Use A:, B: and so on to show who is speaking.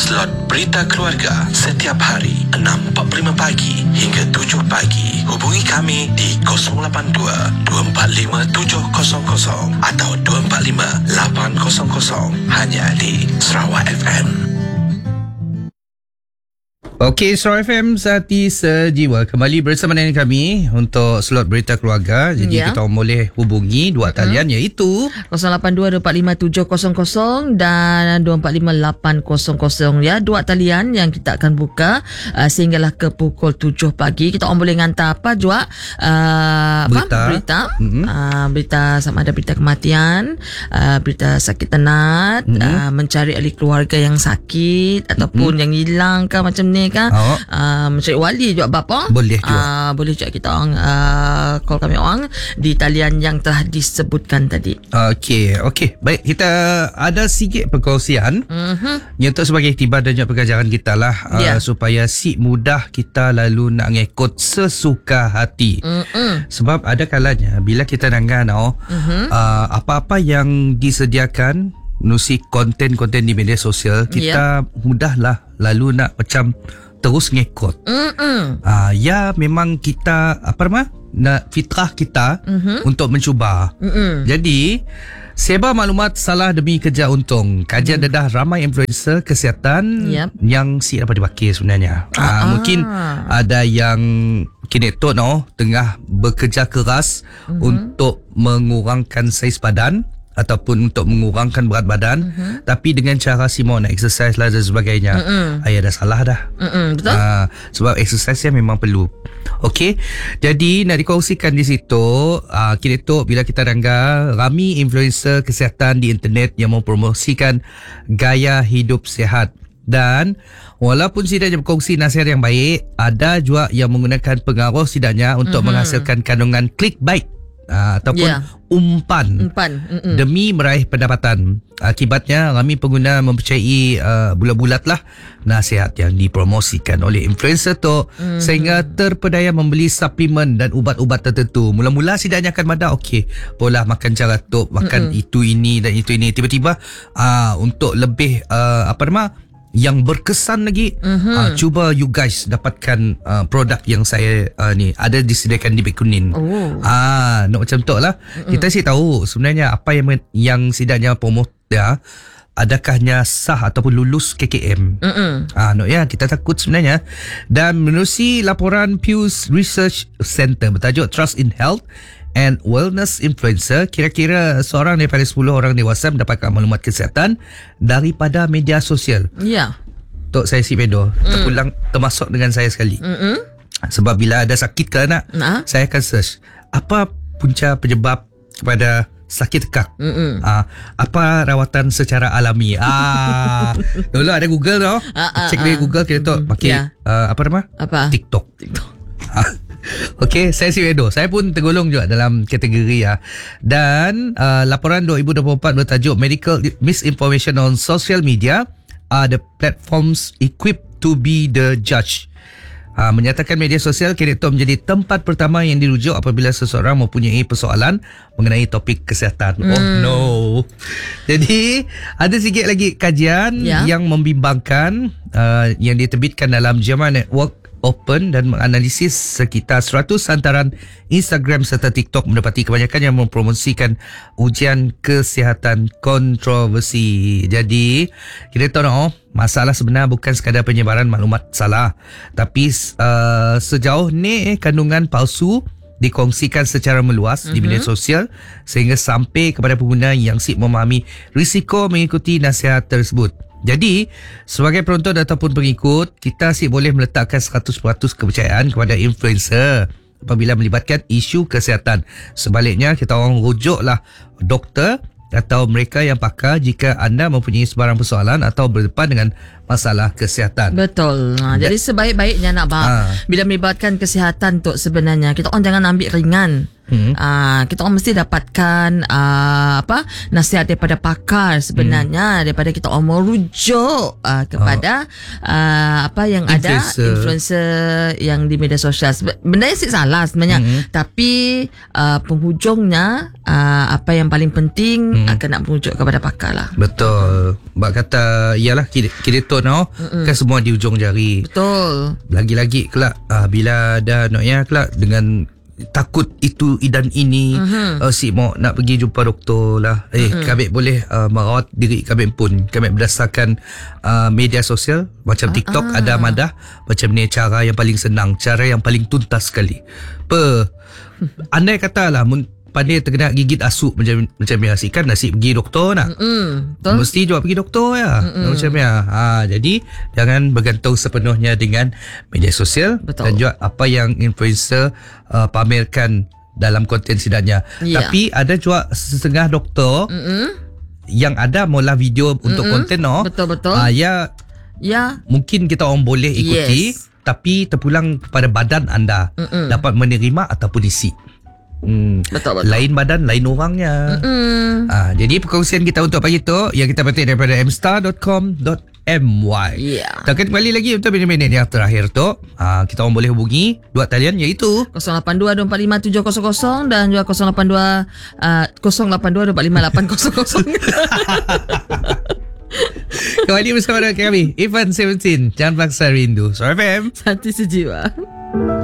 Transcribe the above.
A: Slot Berita Keluarga setiap hari 6.45 pagi hingga 7 pagi. Hubungi kami di 082-245-700 atau 245-800 hanya di Sarawak FM.
B: Okey, Sarawak FM Hati Sejiwa kembali bersama dengan kami untuk slot berita keluarga. Jadi kita boleh hubungi dua talian iaitu
C: 082-245-700 dan 245-800 ya. Dua talian yang kita akan buka sehinggalah ke pukul 7 pagi. Kita orang boleh hantar apa jua berita. Berita sama ada berita kematian, berita sakit tenat, mencari ahli keluarga yang sakit ataupun yang hilang ke macam ni kan. Mencari wali juga bapa.
B: Boleh juga.
C: Boleh juga kita orang call kami orang di talian yang telah disebutkan tadi.
B: Okey. Baik, kita ada sikit perkongsian untuk sebagai iktibar dan juga pengajaran kita lah supaya si mudah kita lalu nak ngikut sesuka hati. Sebab ada kalanya bila kita dengar apa-apa yang disediakan nusi konten-konten di media sosial, kita mudahlah lalu nak macam terus ngikut. Ya memang kita nak fitrah kita untuk mencuba. Jadi sebar maklumat salah demi kejar untung. Kajian dedah ramai influencer kesihatan yang si dapat dipakai sebenarnya. Mungkin ada yang kini tu tengah bekerja keras untuk mengurangkan saiz badan ataupun untuk mengurangkan berat badan, tapi dengan cara Simo nak exercise lah dan sebagainya. Dah salah dah.
C: Betul.
B: Sebab exercise memang perlu. Okey, jadi nak dikongsikan di situ, kini tu bila kita dengar ramai influencer kesihatan di internet yang mempromosikan gaya hidup sihat. Dan walaupun setidaknya berkongsi nasihat yang baik, ada juga yang menggunakan pengaruh setidaknya untuk menghasilkan kandungan clickbait ataupun umpan demi meraih pendapatan. Akibatnya ramai pengguna mempercayai bulat-bulat lah nasihat yang dipromosikan oleh influencer tu, sehingga terpedaya membeli suplemen dan ubat-ubat tertentu. Mula-mula setidaknya akan madah pola makan cara tu, makan itu ini dan itu ini. Tiba-tiba untuk lebih yang berkesan lagi, cuba you guys dapatkan produk yang saya ni ada disediakan di Bekunin. Nak macam tu lah. Kita sih tahu sebenarnya apa yang setidaknya promote adakahnya sah ataupun lulus KKM. Kita takut sebenarnya. Dan menerusi laporan Pew Research Center bertajuk Trust in Health and Wellness Influencer, kira-kira seorang daripada 10 orang dewasa mendapatkan maklumat kesihatan daripada media sosial. Tok saya si Pedro termasuk dengan saya sekali. Sebab bila ada sakit ke anak, saya akan search apa punca penyebab kepada sakit tekak. Apa rawatan secara alami. Dulu ada Google cek di Google kita tu pakai TikTok. Okey, saya si Wedo. Saya pun tergolong juga dalam kategori Dan laporan 2024 bertajuk Medical Misinformation on Social Media are the platforms equipped to be the judge. Menyatakan media sosial kini itu menjadi tempat pertama yang dirujuk apabila seseorang mempunyai persoalan mengenai topik kesihatan. Oh no. Jadi ada sikit lagi kajian yang membimbangkan yang diterbitkan dalam JAMA Network Open dan menganalisis sekitar 100 hantaran Instagram serta TikTok mendapati kebanyakan yang mempromosikan ujian kesihatan kontroversi. Jadi kita tahu masalah sebenar bukan sekadar penyebaran maklumat salah, tapi sejauh ni kandungan palsu dikongsikan secara meluas di media sosial sehingga sampai kepada pengguna yang sip memahami risiko mengikuti nasihat tersebut. Jadi, sebagai penonton ataupun pengikut, kita boleh meletakkan 100% kepercayaan kepada influencer apabila melibatkan isu kesihatan. Sebaliknya, kita orang rujuklah doktor atau mereka yang pakar jika anda mempunyai sebarang persoalan atau berdepan dengan masalah kesihatan.
C: Betul. Jadi sebaik-baiknya nak bila melibatkan kesihatan tu sebenarnya kita orang jangan ambil ringan. kita orang mesti dapatkan nasihat daripada pakar sebenarnya, daripada kita orang merujuk kepada apa yang influencer yang di media sosial. Benda yang salah sebenarnya, tapi penghujungnya apa yang paling penting akan nak merujuk kepada pakar lah.
B: Betul. Bak kata ialah kira tu kan semua di ujung jari.
C: Betul.
B: Lagi-lagi kelak bila dah kelak dengan takut itu dan ini, si mau nak pergi jumpa doktor lah. Kami boleh merawat diri kami pun. Kami berdasarkan media sosial macam TikTok ada madah macam ni, cara yang paling senang, cara yang paling tuntas sekali. Andai katalah pandai terkena gigit asuk macam biasa kan, nasi pergi doktor nak. Mesti juga pergi doktor ya. Macam ya. Jadi jangan bergantung sepenuhnya dengan media sosial.
C: Betul.
B: Dan juga apa yang influencer pamerkan dalam konten sidangnya. Tapi ada juga setengah doktor yang ada mula video untuk konten
C: Betul.
B: Ya. Mungkin kita orang boleh ikuti, tapi terpulang pada badan anda dapat menerima ataupun isi.
C: Betul.
B: Lain badan, lain orangnya. Jadi perkongsian kita untuk pagi tu yang kita petik daripada mstar.com.my. Kita akan kembali lagi untuk minit-minit yang terakhir tu. Kita orang boleh hubungi dua talian iaitu
C: 082-245-700 dan juga 082-082-285-800.
B: Kembali bersama dengan kami Ivan 17. Jangan paksa rindu. Suara FM
C: Santi sejiwa.